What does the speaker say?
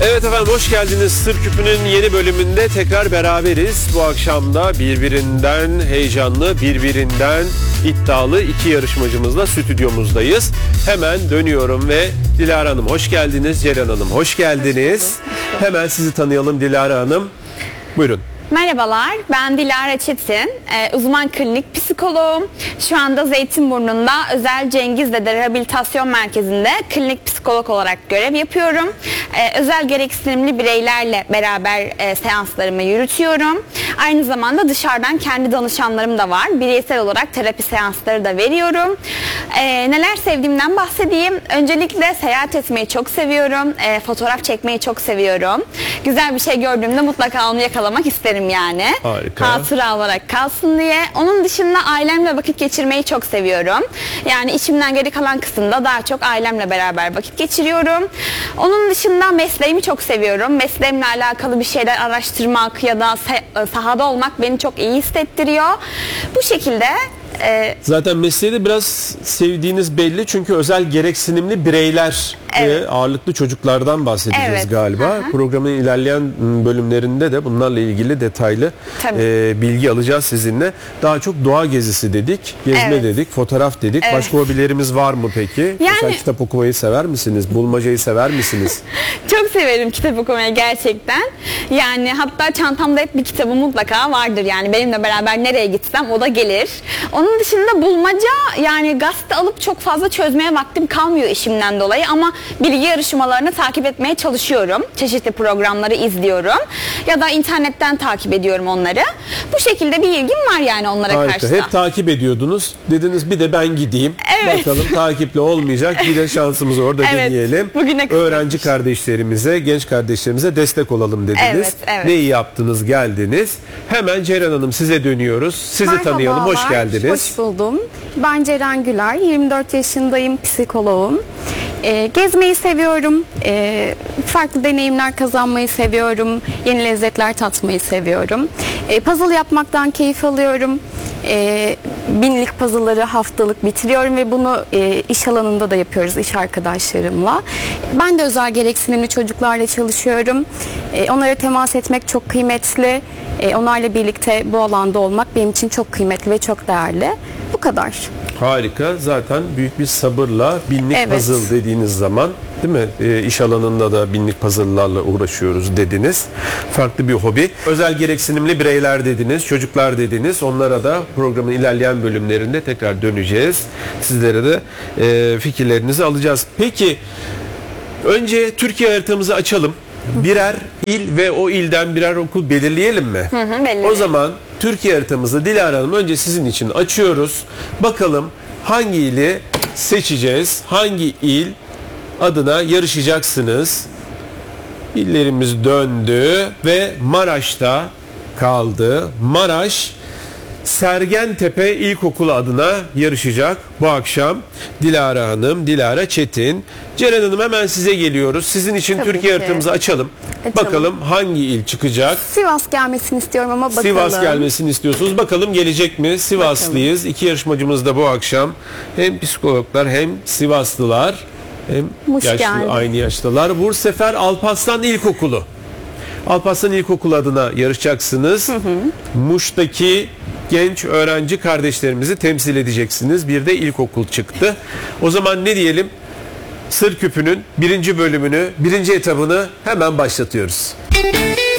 Evet efendim, hoş geldiniz. Sır Küpü'nün yeni bölümünde tekrar beraberiz. Bu akşam da birbirinden heyecanlı, birbirinden iddialı iki yarışmacımızla stüdyomuzdayız. Hemen dönüyorum ve Dilara Hanım hoş geldiniz. Ceren Hanım hoş geldiniz. Hemen sizi tanıyalım Dilara Hanım. Buyurun. Merhabalar, ben Dilara Çetin, uzman klinik psikoloğum. Şu anda Zeytinburnu'nda Özel Cengiz Dede Rehabilitasyon Merkezi'nde klinik psikolog olarak görev yapıyorum. Özel gereksinimli bireylerle beraber seanslarımı yürütüyorum. Aynı zamanda dışarıdan kendi danışanlarım da var. Bireysel olarak terapi seansları da veriyorum. Neler sevdiğimden bahsedeyim. Öncelikle seyahat etmeyi çok seviyorum. Fotoğraf çekmeyi çok seviyorum. Güzel bir şey gördüğümde mutlaka onu yakalamak isterim yani. Harika. Hatıra olarak kalsın diye. Onun dışında ailemle vakit geçirmeyi çok seviyorum. Yani içimden geri kalan kısımda daha çok ailemle beraber vakit geçiriyorum. Onun dışında mesleğimi çok seviyorum. Mesleğimle alakalı bir şeyler araştırmak ya da sahada olmak beni çok iyi hissettiriyor. Bu şekilde Zaten mesleği de biraz sevdiğiniz belli, çünkü özel gereksinimli bireyler ve ağırlıklı çocuklardan bahsedeceğiz galiba. Hı-hı. Programın ilerleyen bölümlerinde de bunlarla ilgili detaylı bilgi alacağız sizinle. Daha çok doğa gezisi dedik, gezme dedik, fotoğraf dedik. Başka hobilerimiz var mı peki? Mesela kitap okumayı sever misiniz? Bulmacayı sever misiniz? Çok severim kitap okumayı gerçekten. Yani hatta çantamda hep bir kitabı mutlaka vardır. Yani benimle beraber nereye gitsem o da gelir. Onun dışında bulmaca, yani gazete alıp çok fazla çözmeye vaktim kalmıyor işimden dolayı, ama bilgi yarışmalarını takip etmeye çalışıyorum. Çeşitli programları izliyorum ya da internetten takip ediyorum onları. Bu şekilde bir ilgim var yani onlara karşı. Hep takip ediyordunuz. Dediniz bir de ben gideyim. Bakalım takiple olmayacak. Bir de şansımızı orada deneyelim. Öğrenci kardeşlerimize, genç kardeşlerimize destek olalım dediniz. Ne iyi yaptınız, geldiniz. Hemen Ceren Hanım, size dönüyoruz. Sizi tanıyalım. Hoş geldiniz. Hoş buldum. Ben Ceren Güler, 24 yaşındayım, psikoloğum. Gezmeyi seviyorum, farklı deneyimler kazanmayı seviyorum, yeni lezzetler tatmayı seviyorum. Puzzle yapmaktan keyif alıyorum. Binlik puzzle'ları haftalık bitiriyorum ve bunu iş alanında da yapıyoruz iş arkadaşlarımla. Ben de özel gereksinimli çocuklarla çalışıyorum. Onlara temas etmek çok kıymetli. Onlarla birlikte bu alanda olmak benim için çok kıymetli ve çok değerli. Bu kadar. Harika. Zaten büyük bir sabırla binlik puzzle dediğiniz zaman, değil mi? İş alanında da binlik puzzle'larla uğraşıyoruz dediniz. Farklı bir hobi. Özel gereksinimli bireyler dediniz, çocuklar dediniz. Onlara da programın ilerleyen bölümlerinde tekrar döneceğiz. Sizlere de fikirlerinizi alacağız. Peki, önce Türkiye haritamızı açalım. Birer il ve o ilden birer okul belirleyelim mi? Belirleyelim. O zaman Türkiye haritamızı Dilara Hanım önce sizin için açıyoruz. Bakalım hangi ili seçeceğiz? Hangi il adına yarışacaksınız? İllerimiz döndü ve Maraş'ta kaldı. Maraş Sergentepe İlkokulu adına yarışacak bu akşam Dilara Hanım, Dilara Çetin. Ceren Hanım, hemen size geliyoruz. Sizin için Türkiye haritamızı açalım. Bakalım hangi il çıkacak? Sivas gelmesini istiyorum ama bakalım. Sivas gelmesini istiyorsunuz. Bakalım gelecek mi? Sivaslıyız. Bakalım. İki yarışmacımız da bu akşam hem psikologlar hem Sivaslılar hem aynı yaştalar. Bursefer Alparslan İlkokulu. Alparslan İlkokulu adına yarışacaksınız. Muş'taki genç öğrenci kardeşlerimizi temsil edeceksiniz. Bir de ilkokul çıktı. O zaman ne diyelim? Sır Küpü'nün birinci bölümünü, birinci etabını hemen başlatıyoruz.